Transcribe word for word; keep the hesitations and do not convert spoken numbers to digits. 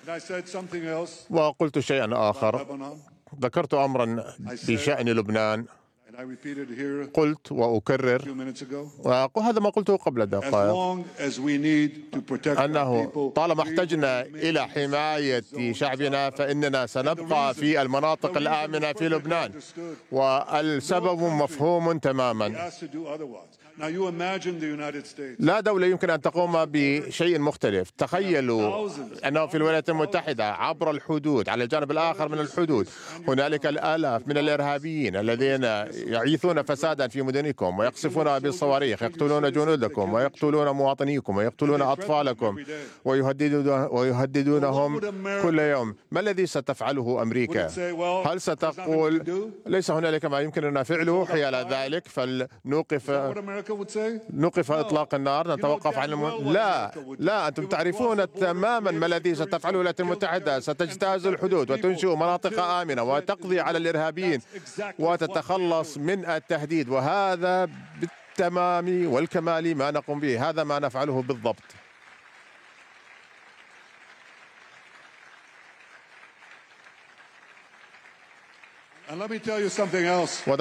وقلت شيئا آخر، ذكرت أمرا بشأن لبنان، قلت وأكرر، وهذا ما قلته قبل دقائق، أنه طالما احتجنا إلى حماية شعبنا فإننا سنبقى في المناطق الآمنة في لبنان، والسبب مفهوم تماما. لا دولة يمكن أن تقوم بشيء مختلف. تخيلوا أنه في الولايات المتحدة عبر الحدود، على الجانب الآخر من الحدود، هنالك الآلاف من الإرهابيين الذين يعيثون فسادا في مدنكم ويقصفون بالصواريخ، يقتلون جنودكم ويقتلون مواطنيكم ويقتلون أطفالكم ويهددون ويهددونهم كل يوم. ما الذي ستفعله أمريكا؟ هل ستقول ليس هنالك ما يمكننا فعله حيال ذلك فلنوقف نوقف إطلاق النار، نتوقف عن الم... لا لا أنتم تعرفون تماما ما الذي ستفعله الولايات المتحدة. ستجتاز الحدود وتنشئ مناطق آمنة وتقضي على الإرهابيين وتتخلص من التهديد، وهذا بالتمام والكمال ما نقوم به، هذا ما نفعله بالضبط.